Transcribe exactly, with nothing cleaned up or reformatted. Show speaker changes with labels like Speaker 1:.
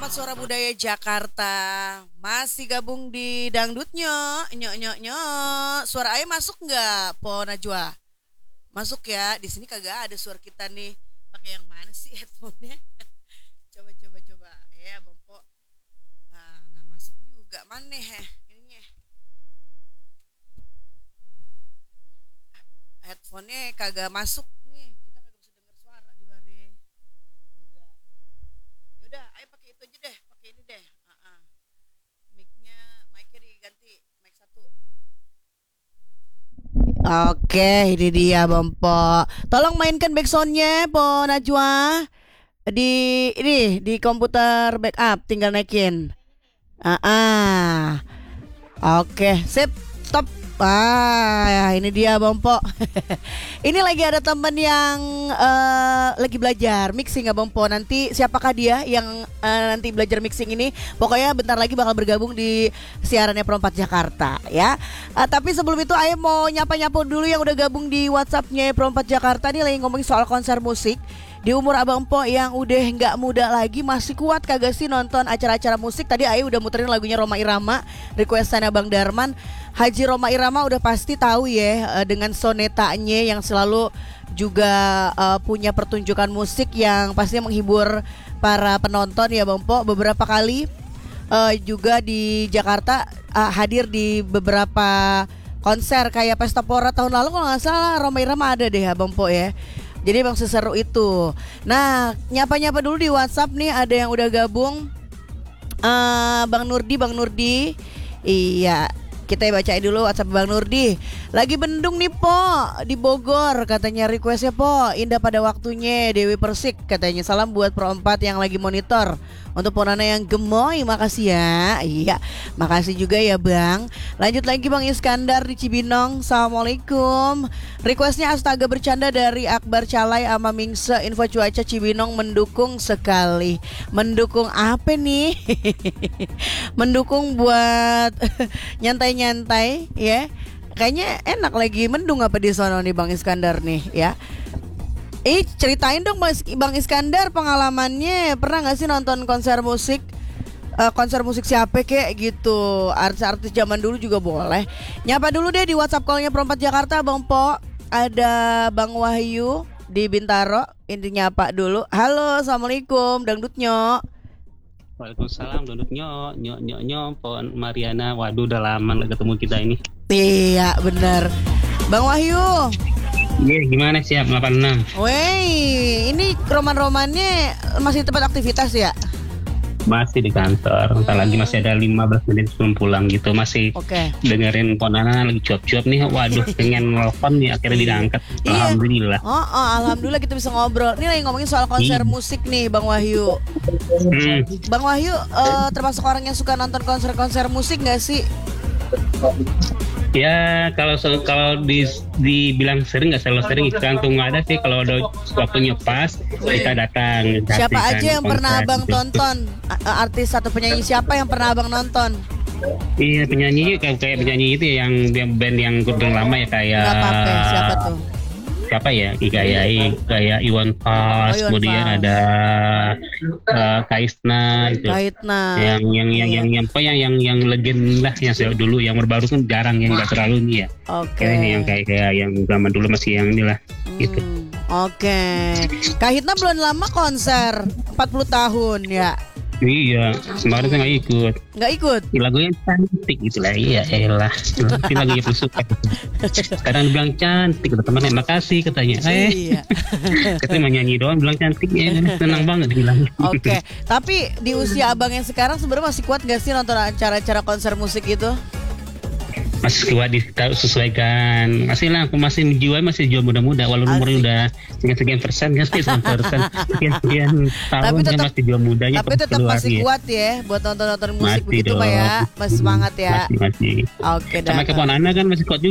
Speaker 1: Selamat Suara Budaya Jakarta. Masih gabung di dangdutnya. Nyok nyok nyok. Suara ayah masuk nggak, Po Najwa? Masuk ya. Di sini kagak ada suara kita nih. Pakai yang mana sih headphone-nya? Coba coba coba. Ya, Bang Po. Nah, nggak masuk juga. Mana heh? Ininya. Headphone-nya kagak masuk nih. Kita kagak bisa dengar suara di bare. Enggak. Yaudah, ayo pakai itu aja deh, pakai ini deh. Uh-uh. Mic-nya, mic-nya diganti, mic satu. Oke, ini dia Bang Po. Tolong mainkan backsound-nya, Po Najwa. Di ini di komputer backup, tinggal naikin. Ah, uh-uh. Oke, sip, stop. Ah, ini dia Bang Po. Ini lagi ada temen yang uh, lagi belajar mixing ya Bang Po. Nanti siapakah dia yang uh, nanti belajar mixing ini? Pokoknya bentar lagi bakal bergabung di siarannya Pro empat Jakarta ya. Uh, tapi sebelum itu Ayah mau nyapa-nyapa dulu yang udah gabung di WhatsAppnya Pro empat Jakarta. Nih lagi ngomongin soal konser musik. Di umur Abang Po yang udah nggak muda lagi, masih kuat kagak sih nonton acara-acara musik? Tadi Ayah udah muterin lagunya Rhoma Irama, requestannya Bang Darman. Haji Rhoma Irama udah pasti tahu ya, dengan sonetanya yang selalu juga uh, punya pertunjukan musik yang pastinya menghibur para penonton ya Bang Po. Beberapa kali uh, juga di Jakarta uh, hadir di beberapa konser kayak Pesta Pora tahun lalu kalau nggak salah Rhoma Irama ada deh ya Bang Po ya. Jadi emang seseru itu. Nah, nyapa-nyapa dulu di WhatsApp nih, ada yang udah gabung. uh, Bang Nurdi, Bang Nurdi. Iya, kita bacain dulu WhatsApp Bang Nurdi. Lagi bendung nih Po di Bogor, katanya requestnya Po. Indah pada waktunya Dewi Persik katanya. Salam buat Pro empat yang lagi monitor. Untuk Ponana yang gemoy, makasih ya. Iya, makasih juga ya Bang. Lanjut lagi Bang Iskandar di Cibinong. Assalamualaikum. Requestnya Astaga Bercanda dari Akbar Calai sama Mingse. Info cuaca Cibinong mendukung sekali. Mendukung apa nih? Mendukung buat nyantai-nyantai ya. Kayaknya enak lagi mendung apa di sono nih Bang Iskandar nih ya. Eh ceritain dong Bang Iskandar pengalamannya. Pernah gak sih nonton konser musik? Uh, konser musik siapa kek gitu. Artis-artis zaman dulu juga boleh. Nyapa dulu deh di WhatsApp call-nya Pro empat Jakarta Bang Po. Ada Bang Wahyu di Bintaro. Intinya apa dulu. Halo, Assalamualaikum Dangdut Nyok.
Speaker 2: Waalaikumsalam Dangdut Nyok. Nyok nyok nyok Pon Mariana. Waduh udah lama gak ketemu kita ini.
Speaker 1: Iya bener Bang Wahyu.
Speaker 2: Iya, gimana siap delapan enam?
Speaker 1: Wey, ini roman-romannya masih tempat aktivitas ya?
Speaker 2: Masih di kantor. Entar hmm. lagi masih ada lima belas menit sebelum pulang gitu. Masih okay. Dengerin Ponana lagi cuap-cuap nih. Waduh, pengen nelfon nih akhirnya diangkat.
Speaker 1: Iya.
Speaker 2: Alhamdulillah.
Speaker 1: Oh, oh, alhamdulillah kita bisa ngobrol. Ini lagi ngomongin soal konser hmm. musik nih, Bang Wahyu. Hmm. Bang Wahyu uh, termasuk orang yang suka nonton konser-konser musik nggak sih?
Speaker 2: Ya kalau kalau di dibilang sering nggak selalu sering, tergantung ada sih. Kalau ada waktunya pas kita datang.
Speaker 1: Siapa aja yang konser, pernah abang gitu. Tonton artis atau penyanyi siapa yang pernah abang nonton?
Speaker 2: Iya penyanyi kayak kayak penyanyi itu yang band yang udah lama ya kayak.
Speaker 1: Gak apa-apa, siapa tuh?
Speaker 2: Siapa ya kayak kayak Iwan Fals, oh, kemudian Fals. Ada uh, Kaisna gitu.
Speaker 1: Kaitna.
Speaker 2: Yang yang yang yang yang apa yang yang yang legend lah yang saya dulu, yang baru kan jarang yang nggak terlalu nih ya.
Speaker 1: Oke. Okay.
Speaker 2: Ini yang kayak kayak yang zaman dulu masih yang inilah hmm, gitu.
Speaker 1: Oke. Okay. Kaitna belum lama konser empat puluh tahun ya.
Speaker 2: Iya, kemarin saya nggak ikut.
Speaker 1: Nggak ikut?
Speaker 2: Lagunya cantik gitu lah, iya elah. Tapi lagunya pun suka. Sekarang bilang cantik, kata temannya, makasih katanya. Eh, iya. Katanya mau nyanyi doang, bilang cantik ya, senang banget bilang.
Speaker 1: Oke, okay. Tapi di usia abang yang sekarang sebenarnya masih kuat nggak sih nonton acara-acara konser musik itu?
Speaker 2: Masih kuat disesuaikan. Masih lah, aku masih menjiwai masih jual muda-muda. Walaupun umurnya udah sekian-sekian persen kan sekian persen, sekian-sekian tahunnya masih jual mudanya.
Speaker 1: Tapi tetap masih kuat ya buat nonton-nonton musik masih begitu Pak ya. Masih semangat ya.
Speaker 2: Masih masih.
Speaker 1: Oke dah.
Speaker 2: Sama Keponana kan masih kuat juga.